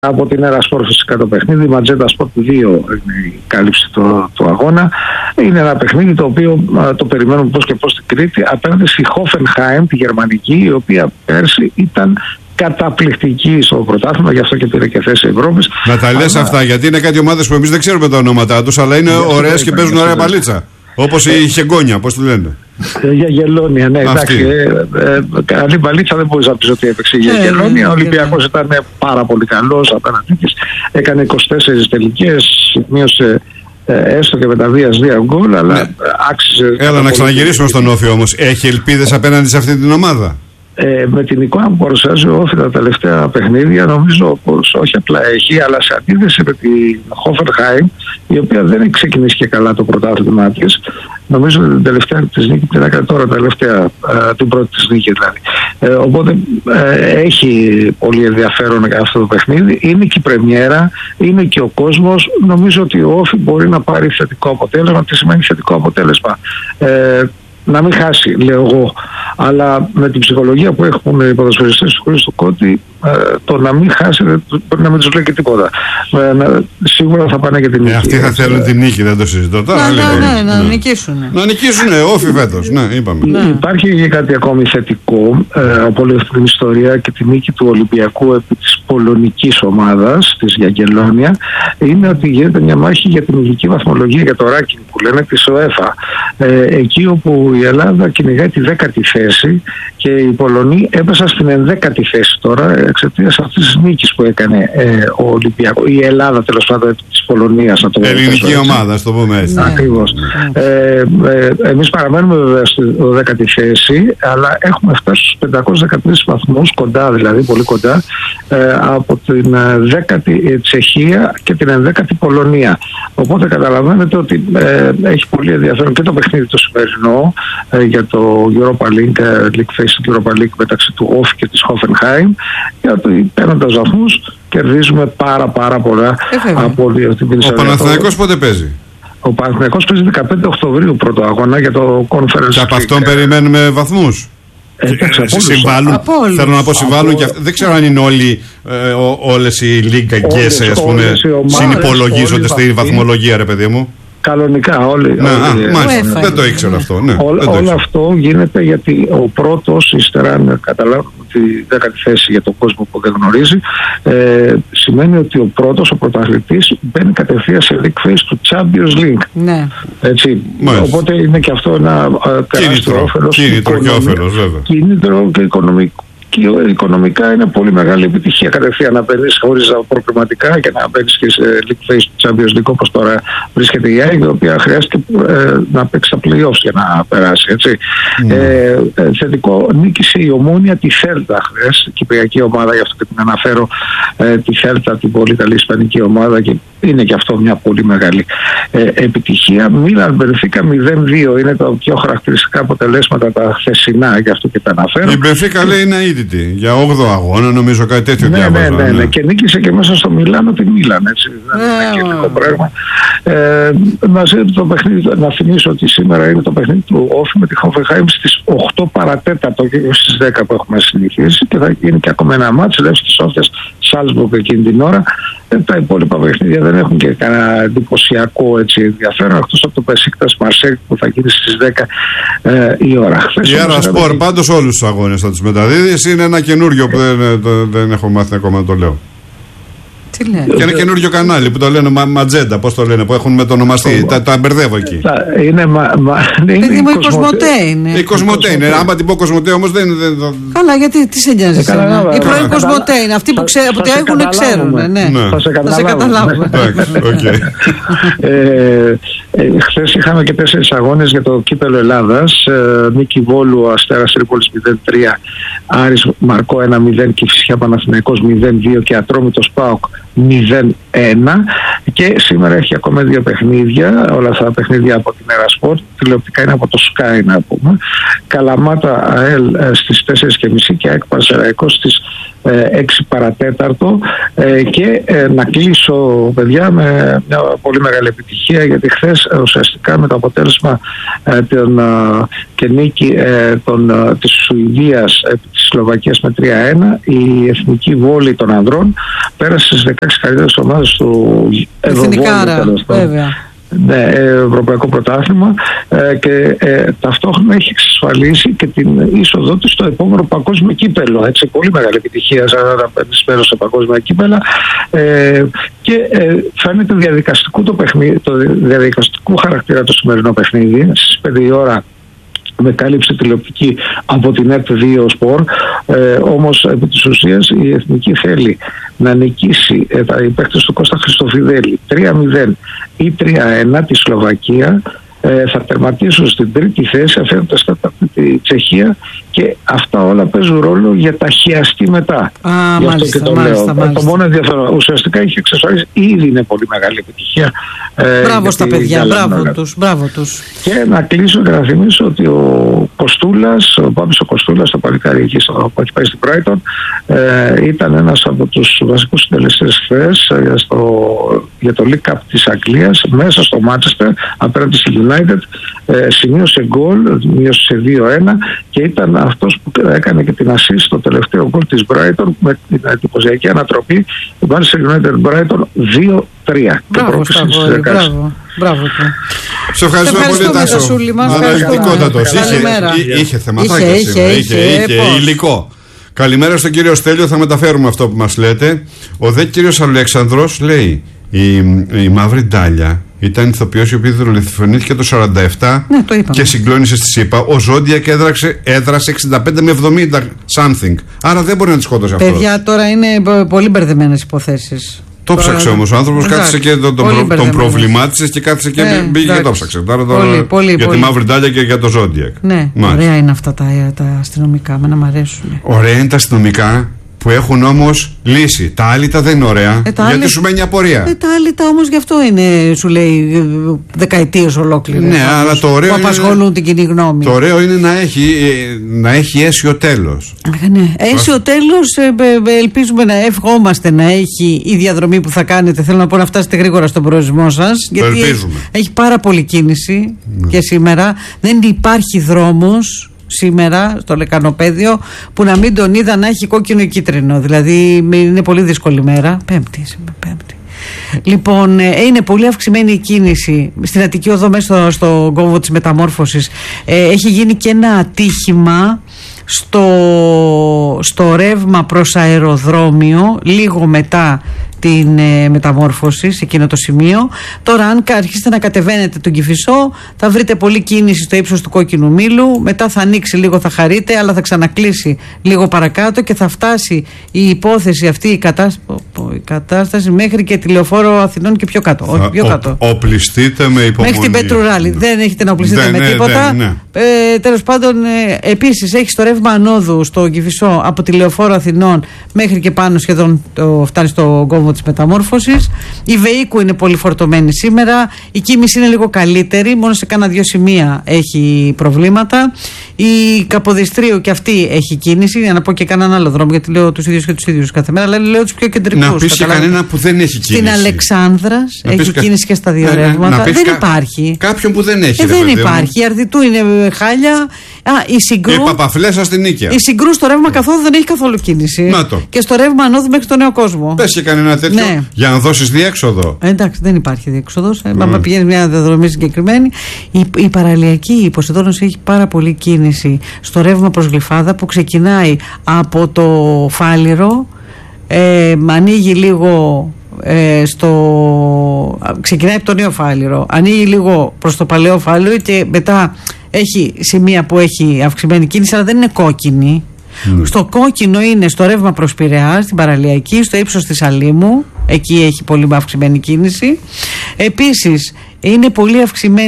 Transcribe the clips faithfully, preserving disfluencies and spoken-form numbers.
από την Ερασπορ φυσικά το παιχνίδι. Η Ματζέντα Σπορτ δύο είναι η κάλυψη του, του αγώνα. Είναι ένα παιχνίδι το οποίο α, το περιμένουμε πώς και πώς στην Κρήτη απέναντι στη Hoffenheim, τη γερμανική, η οποία πέρσι ήταν καταπληκτική στο πρωτάθλημα, γι' αυτό και πήρε και θέση Ευρώπης. Να τα λες αλλά... αυτά, γιατί είναι κάτι ομάδες που εμείς δεν ξέρουμε τα ονόματά τους, αλλά είναι ωραίες και παίζουν ωραία παλίτσα. Όπως η Χεγκόνια, πώς τη λένε. Για Γελόνια, ναι, εντάξει. Ε, ε, καλή μπαλίτσα δεν μπορείς να πεις ότι έπαιξε για ε, Γελόνια. Ο ε, Ολυμπιακός ήταν πάρα πολύ καλός απέναντί της. Έκανε είκοσι τέσσερις τελικές, μείωσε ε, έστω και με τα δύο δύο γκολ, αλλά ναι. άξιζε. Έλα να ξαναγυρίσουμε στον Όφη όμως. Έχει ελπίδες απέναντι σε αυτή την ομάδα? Ε, με την εικόνα που παρουσιάζει ο Όφη τα τελευταία παιχνίδια, νομίζω πως όχι απλά έχει, αλλά σε αντίθεση με την Hoffenheim, η οποία δεν έχει ξεκινήσει και καλά το πρωτάθλημά της. Νομίζω ότι την τελευταία της νίκη την έκανε τώρα, τελευταία, ε, την πρώτη της νίκη δηλαδή. Ε, οπότε ε, έχει πολύ ενδιαφέρον αυτό το παιχνίδι. Είναι και η πρεμιέρα, είναι και ο κόσμος. Νομίζω ότι ο Όφη μπορεί να πάρει θετικό αποτέλεσμα. Τι σημαίνει θετικό αποτέλεσμα? Ε, να μην χάσει, λέω εγώ. Αλλά με την ψυχολογία που έχουν οι ποδοσφαιριστές του Χρήστου Κώτη, ε, το να μην χάσει μπορεί να μην τους λέει και τίποτα. Ε, να, σίγουρα θα πάνε και την νίκη. Ε, αυτοί θα θέλουν την νίκη, δεν το συζητώ τώρα. Ναι, ναι, ναι, να νικήσουν. Να νικήσουν, Όφη φέτος. Ναι, είπαμε. Ναι. Υπάρχει και κάτι ακόμη θετικό ε, από όλη αυτή την ιστορία και τη νίκη του Ολυμπιακού επί της πολωνικής ομάδας, της Γιαγκελόνια, είναι ότι γίνεται μια μάχη για την υγική βαθμολογία, για το ranking που λένε της ΟΕΦΑ. Ε, εκεί όπου η Ελλάδα κυνηγάει τη δέκατη θέση και οι Πολωνοί έπεσαν στην ενδέκατη θέση τώρα εξαιτίας αυτής της νίκης που έκανε ε, ο Ολυμπιακός, η Ελλάδα τέλος πάντων της Πολωνίας. Ελληνική ομάδα, ας το πούμε έτσι. Ναι. Ακριβώς. Ναι. Ε, ε, εμείς παραμένουμε βέβαια στη δέκατη θέση, αλλά έχουμε φτάσει στους πεντακόσιους δεκατρείς βαθμούς, κοντά δηλαδή, πολύ κοντά, ε, από την δέκατη Τσεχία και την ενδέκατη Πολωνία. Οπότε καταλαβαίνετε ότι ε, έχει πολύ ενδιαφέρον και το παιχνίδι το σημερινό ε, για το Europa League, League Face Europa League μεταξύ του Όφη και της Hoffenheim, γιατί παίρνοντας βαθμούς κερδίζουμε πάρα πάρα πολλά από την Πινσερία. Ο Παναθηναϊκός πότε παίζει? Ο Παναθηναϊκός παίζει δεκαπέντε Οκτωβρίου πρώτο αγώνα για το Conference. Και από αυτόν περιμένουμε βαθμούς. Εντάξει, συμβάλλουν, θέλω να πω συμβάλλουν και δεν ξέρω αν είναι όλοι, ε, ό, όλες οι λίγκαγκές ας πούμε συνυπολογίζονται στη βαθμολογία, ρε παιδί μου. Κανονικά όλοι. Ναι, όλοι α, μάλιστα, δεν το ήξερα αυτό. Ναι, Ό, δεν το όλο ήξερα. αυτό γίνεται γιατί ο πρώτος, ύστερα αν καταλάβουμε τη δέκατη θέση για τον κόσμο που δεν γνωρίζει, ε, σημαίνει ότι ο πρώτος, ο πρωταθλητής, μπαίνει κατευθείαν σε league phase του Champions League. Ναι. Έτσι. Οπότε είναι και αυτό ένα τεράστιο όφελος. Κίνητρο και όφελος, βέβαια. Κίνητρο και οικονομικό. Και οικονομικά είναι πολύ μεγάλη επιτυχία κατευθείαν να μπαίνεις χωρίς προκριματικά και να μπαίνεις και σε League Phase του Champions League, όπως τώρα βρίσκεται η ΑΕΚ, η οποία χρειάστηκε ε, να παίξει τα play-offs για να περάσει. Έτσι. Mm. Ε, ε, θετικό, νίκησε η Ομόνοια τη Θέλτα χθες, η κυπριακή ομάδα, γι' αυτό και την αναφέρω, ε, τη Θέλτα, την πολύ καλή ισπανική ομάδα, και είναι και αυτό μια πολύ μεγάλη ε, επιτυχία. Μίλαν Μπενφίκα μηδέν δύο είναι τα πιο χαρακτηριστικά αποτελέσματα τα χθεσινά, γι' αυτό και τα αναφέρω. Η Μπενφίκα λέει είναι αίτητη για όγδοο αγώνα, νομίζω κάτι τέτοιο ναι, διάβαζα. Ναι, ναι, ναι, ναι. Και νίκησε και μέσα στο Μιλάνο τη Μίλαν, έτσι. Δεν είναι κοινικό πράγμα. Ε, μαζί το παιχνίδι, να θυμίσω ότι σήμερα είναι το παιχνίδι του Όφη με τη Hoffenheim στις οκτώ παρατέταρτο και στις δέκα που έχουμε συνηθίσει, και θα γίνει και ακόμα ένα μάτς, Λεύσκη Σόφιας Σάλσμπουργκ εκείνη την ώρα. Ε, τα υπόλοιπα παιχνίδια δεν έχουν και κανένα εντυπωσιακό έτσι ενδιαφέρον, εκτός από το Πεσίκτας Μαρσέκ που θα γίνει στις δέκα ε, η ώρα. Η Ερασπορ πάντως όλους τους αγώνες θα τους μεταδίδεις. Είναι ένα καινούριο που δεν, το, δεν έχω μάθει ακόμα να το λέω. Τι λένε? Και ένα καινούριο κανάλι που το λένε μα, Ματζέντα, πώς το λένε, που έχουν με το ονομαστή. Τα, τα μπερδεύω εκεί. Είναι, μα, μα, είναι Παιδί μου, η Κοσμοτέ είναι. Η Κοσμοτέ είναι. Άμα την πω Κοσμοτέ όμως δεν. δεν το... Καλά, γιατί τι σε νοιάζει εσένα? Η πρώην Κοσμοτέ είναι. Αυτοί που έχουν ξέρουν. Ναι. Ναι. Θα σε καταλάβουμε. Χθες είχαμε και τέσσερις αγώνες για το κύπελλο Ελλάδας. Νίκη Βόλου, Αστέρας Τρίπολης μηδέν τρία, Άρης Μαρκό ένα μηδέν, Κηφισιά Παναθηναϊκός μηδέν δύο και Ατρόμητος ΠΑΟΚ μηδέν ένα και σήμερα έχει ακόμα δύο παιχνίδια, όλα αυτά τα παιχνίδια από την Erasport, τηλεοπτικά είναι από το Sky να πούμε. Καλαμάτα ΑΕΛ στις τέσσερις και μισή και ΑΕΚ Πανσεραϊκός στις έξι παρατέταρτο ε, και ε, να κλείσω παιδιά με μια πολύ μεγάλη επιτυχία, γιατί χθες ουσιαστικά με το αποτέλεσμα ε, τον, ε, και νίκη ε, τον, ε, της Σουηδίας επί της Σλοβακίας με τρία ένα, η εθνική βόλη των ανδρών πέρασε στις δεκαέξι καλύτερες ομάδες του Εθνικάρα, βέβαια. Ναι, ευρωπαϊκό πρωτάθλημα ε, και ε, ταυτόχρονα έχει εξασφαλίσει και την είσοδό της στο επόμενο παγκόσμιο κύπελο. Έτσι, πολύ μεγάλη επιτυχία σαν να σε παγκόσμια κύπελα ε, και ε, φαίνεται διαδικαστικού το, παιχνίδι, το διαδικαστικού χαρακτήρα το σημερινό παιχνίδι. Στις πέντε η ώρα με κάλυψη τηλεοπτική από την ΕΤ δύο Σπορ, ε, όμως επί της ουσίας η Εθνική θέλει να νικήσει ε, τα παίκτες του Κώστα Χριστοφιδέλη τρία μηδέν ή τρία ένα τη Σλοβακία, ε, θα τερματίσουν στην τρίτη θέση αφήνοντας τέταρτη τη Τσεχία και αυτά όλα παίζουν ρόλο για τα χιαστή μετά. Α, Γι' αυτό μάλιστα, και το μάλιστα, λέω. Μάλιστα. Το μόνο ενδιαφέρον ουσιαστικά έχει εξασφαλίσει, ήδη είναι πολύ μεγάλη επιτυχία. Ε, μπράβο στα παιδιά, μπράβο τους, μπράβο τους. Και να κλείσω και να θυμίσω ότι ο Κοστούλας, ο Πάπης ο Κοστούλας, το παλικάρι εκεί στο, που έχει πάει στην Brighton, ε, ήταν ένας από τους βασικούς συντελεστές χθες ε, για το League Cup της Αγγλίας μέσα στο Manchester απέναντι στη United, ε, σημείωσε γκολ, μείωσε σε δύο ένα και ήταν αυτός που έκανε και την assist στο τελευταίο γκολ της Brighton με την εντυπωσιακή ανατροπή του Manchester United Brighton δύο τρία. Μπράβο, μπράβο, μπράβο. Σε ευχαριστούμε πολύ, Τάσο. Αναλυτικότατος. Είχε θεματάκια σήμερα, είχε υλικό. Καλημέρα στον κύριο Στέλιο, θα μεταφέρουμε αυτό που μας λέτε. Ο δε κύριος Αλέξανδρος λέει: η, η Μαύρη Ντάλια ήταν ηθοποιός η οποία δολοφονήθηκε το σαράντα επτά, ναι, το και συγκλώνησε στη ΣΥΠΑ. Ο Ζόντιακ έδραξε, έδρασε εξήντα πέντε με εβδομήντα something. Άρα δεν μπορεί να τη σκότωσε αυτό. Παιδιά, τώρα είναι πολύ μπερδεμένες υποθέσεις. Το ψάξε όμως ο άνθρωπος, κάθισε και τον, τον, τον προβλημάτισε και κάθισε και ε, πήγε και το ψάξε. Τώρα πολύ, πολύ, για πολύ. τη Μαύρη Ντάλια και για το Ζόντιακ. Ναι, μάλιστα. Ωραία είναι αυτά τα, τα αστυνομικά, με να μ' αρέσουν. Ωραία είναι τα αστυνομικά που έχουν όμως λύση. Τα άλυτα δεν είναι ωραία, ε, γιατί άλλη... σου μένει απορία. Ε, τα άλυτα όμως γι' αυτό είναι, σου λέει, δεκαετίες ολόκληρες. Ναι, όμως, αλλά το ωραίο που απασχολούν είναι, την κοινή γνώμη. Το ωραίο είναι να έχει, να έχει αίσιο τέλος. Ναι, αίσιο τέλος, ε, ελπίζουμε να ευχόμαστε να έχει η διαδρομή που θα κάνετε. Θέλω να πω να φτάσετε γρήγορα στον προορισμό σας. Το γιατί ελπίζουμε. Έχει πάρα πολύ κίνηση ναι. και σήμερα. Δεν υπάρχει δρόμος σήμερα στο Λεκανοπέδιο που να μην τον είδα να έχει κόκκινο ή κίτρινο. Δηλαδή είναι πολύ δύσκολη μέρα. Πέμπτη, σήμερα, πέμπτη. Λοιπόν, είναι πολύ αυξημένη η κίνηση στην Αττική Οδό μέσα στο, στο κόμβο της Μεταμόρφωσης. Ε, έχει γίνει και ένα ατύχημα στο, στο ρεύμα προς αεροδρόμιο λίγο μετά την ε, μεταμόρφωση σε εκείνο το σημείο. Τώρα αν αρχίσετε να κατεβαίνετε τον Κηφισό θα βρείτε πολλή κίνηση στο ύψος του Κόκκινου Μήλου, μετά θα ανοίξει λίγο, θα χαρείτε, αλλά θα ξανακλείσει λίγο παρακάτω και θα φτάσει η υπόθεση αυτή, η, κατάσ... η κατάσταση μέχρι και τη Λεωφόρο Αθηνών και πιο κάτω. Όχι, πιο κάτω. Ο, οπλιστείτε με υπομονή. Μέχρι την Πετρουράλη. Ναι. Δεν έχετε να οπλιστείτε ναι, με ναι, τίποτα. Ναι, ναι. Ε, τέλος πάντων, ε, επίσης έχει το ρεύμα ανόδου στο Κηφισό από τη Λεωφόρο Αθηνών μέχρι και πάνω σχεδόν το, φτάνει στο κόμβο της Μεταμόρφωσης. Η Βεϊκού είναι πολύ φορτωμένη σήμερα. Η κίνηση είναι λίγο καλύτερη, μόνο σε κάνα δύο σημεία έχει προβλήματα. Η Καποδιστρίου και αυτή έχει κίνηση. Για να πω και κανέναν άλλο δρόμο, γιατί λέω τους ίδιους και τους ίδιους κάθε μέρα, αλλά λέω τους πιο κεντρικούς. Να πεις σε κανένα που δεν έχει κίνηση. Στην Αλεξάνδρας έχει κα... κίνηση και στα δύο ρεύματα. Δεν κα... υπάρχει. Κάποιον που δεν έχει. Ε, δεν υπάρχει. Η Αρδιτού είναι χάλια. Α, η Συγκρού. Η Παπαφλέσσα στην Νίκαια. Η Συγκρού στο ρεύμα καθόλου δεν έχει καθόλου κίνηση. Να το. Και στο ρεύμα ανώδου μέχρι τον Νέο Κόσμο. Πες και κανένα τέτοιο ναι. για να δώσεις διέξοδο. Ε, εντάξει, δεν υπάρχει διέξοδος. Mm. Αν πηγαίνει μια διαδρομή συγκεκριμένη. Η, η παραλιακή η Ποσειδώνος έχει πάρα πολύ κίνηση στο ρεύμα προς Γλυφάδα που ξεκινάει από το Φάληρο. Ε, ανοίγει λίγο. Ε, στο... ξεκινάει από το Νέο Φάληρο, ανοίγει λίγο προς το Παλαιό Φάληρο και μετά έχει σημεία που έχει αυξημένη κίνηση, αλλά δεν είναι κόκκινη. Mm. Στο κόκκινο είναι στο ρεύμα προς Πειραιά, στην παραλιακή, στο ύψος της Αλήμου, εκεί έχει πολύ αυξημένη κίνηση. Επίσης είναι πολύ αυξημένη.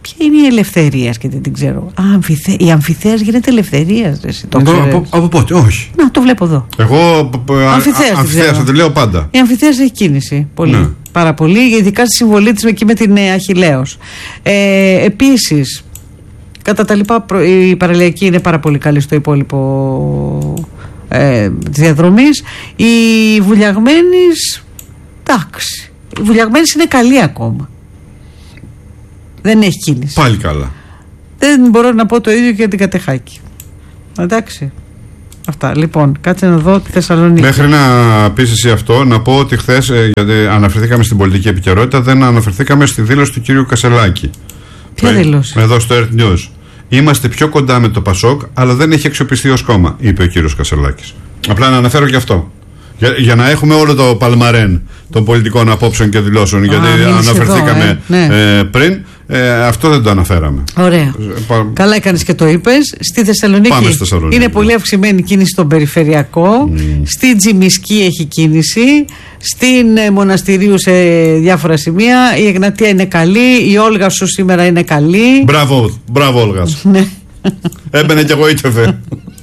Ποια είναι η Ελευθερία και δεν την ξέρω. Α, αμφιθέ... Η Αμφιθέας γίνεται Ελευθερία. Από, από πότε, όχι. Να, το βλέπω εδώ. Εγώ Αμφιθέας, το λέω πάντα. Η Αμφιθέας έχει κίνηση. Πολύ. Ναι. Πάρα πολύ, ειδικά στη συμβολή της εκεί με την Αχιλλέος. Ε, επίσης, κατά τα λοιπά, η παραλιακή είναι πάρα πολύ καλή στο υπόλοιπο ε, της διαδρομής. Η Βουλιαγμένης, εντάξει. Η Βουλιαγμένης είναι καλή ακόμα. Δεν έχει κίνηση. Πάλι καλά. Δεν μπορώ να πω το ίδιο και για την Κατεχάκη. Εντάξει. Αυτά. Λοιπόν, κάτσε να δω τη Θεσσαλονίκη. Μέχρι να πεις εσύ αυτό, να πω ότι χθες, γιατί αναφερθήκαμε στην πολιτική επικαιρότητα, δεν αναφερθήκαμε στη δήλωση του κύριου Κασελάκη. Ποια δήλωση? Εδώ στο Earth News. Είμαστε πιο κοντά με το Πασόκ, αλλά δεν έχει αξιοπιστεί ως κόμμα, είπε ο κύριος Κασελάκης. Απλά να αναφέρω και αυτό. Για, για να έχουμε όλο το παλμαρέν των πολιτικών απόψεων και δηλώσεων, Α, γιατί αναφερθήκαμε εδώ, ε, ναι. ε, πριν, ε, αυτό δεν το αναφέραμε. Ωραία. Πα... Καλά έκανες και το είπες. Στη Θεσσαλονίκη, Πάμε στη Θεσσαλονίκη είναι πολύ αυξημένη κίνηση στον περιφερειακό. Mm. Στη Τζιμισκή έχει κίνηση. Στην ε, Μοναστηρίου σε διάφορα σημεία. Η Εγνατία είναι καλή. Η Όλγα σου σήμερα είναι καλή. Μπράβο, μπράβο Όλγα. Έμπαινε κι εγώ ήτρεφε.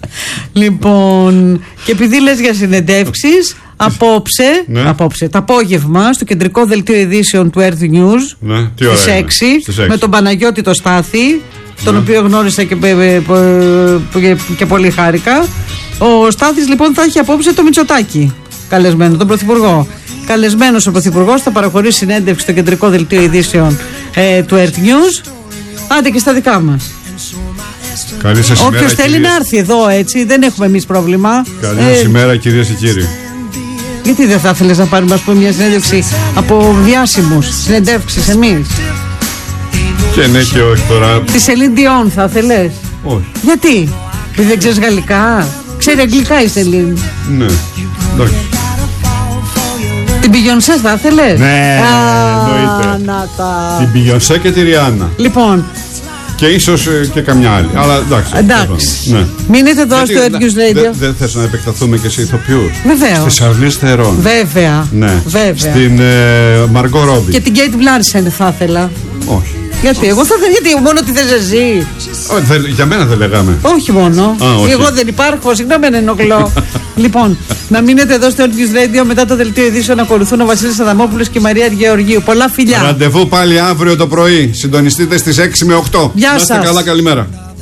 Λοιπόν, και επειδή λες για συνεντεύξεις, απόψε, ναι. απόψε, το απόγευμα, στο κεντρικό δελτίο ειδήσεων του Earth News, ναι. στις έξι, με τον Παναγιώτη το Στάθη, ναι. τον οποίο γνώρισα και, και, και πολύ χάρηκα. Ο Στάθης λοιπόν θα έχει απόψε το Μητσοτάκη καλεσμένο, τον Πρωθυπουργό. Καλεσμένος ο Πρωθυπουργός θα παραχωρήσει συνέντευξη στο κεντρικό δελτίο ειδήσεων ε, του Earth News. Άντε και στα δικά μας. Όποιος θέλει κυρίες. Να έρθει εδώ, έτσι, δεν έχουμε εμείς πρόβλημα. Καλή σας ε, ημέρα, κυρίες και κύριοι. Γιατί δεν θα ήθελες να πάρουμε, ας πούμε, μια συνέντευξη από διάσημους, συνεντεύξεις εμείς? Και ναι και όχι τώρα. Τη Σελίν Διόν θα ήθελες? Όχι. Γιατί? Γιατί δεν ξέρεις γαλλικά? Ξέρει αγγλικά η Σελίν. Ναι, εντάξει. Την Μπιγιονσέ θα ήθελες? Ναι, εννοείται. Την Μπιγιονσέ και τη Ριάννα. Λοιπόν. Και ίσως ε, και καμιά άλλη. Αλλά εντάξει. Εντάξει. Ναι. Μείνετε εδώ στο Earth News Radio. Δεν δε θες να επεκταθούμε και σε ηθοποιούς? Βεβαίως. Στη Σαρλίζ Θερόν. Βέβαια. Ναι. Βέβαια. Στην ε, Μαργκό Ρόμπι. Και την Κέιτ Μπλάνσεντ θα ήθελα. Όχι. Γιατί, εγώ θα γιατί μόνο τη θες εσύ. Όχι, δε, για μένα δεν λέγαμε. Όχι μόνο. Α, όχι. Εγώ δεν υπάρχω, συγγνώμη, δεν ενοχλώ. Λοιπόν, να μείνετε εδώ στο Earth News Radio. Μετά το δελτίο ειδήσεων ακολουθούν ο Βασίλης Αδαμόπουλος και η Μαρία Γεωργίου. Πολλά φιλιά. Ραντεβού πάλι αύριο το πρωί. Συντονιστείτε στις έξι με οκτώ. Γεια σας. Να είστε καλά, καλημέρα.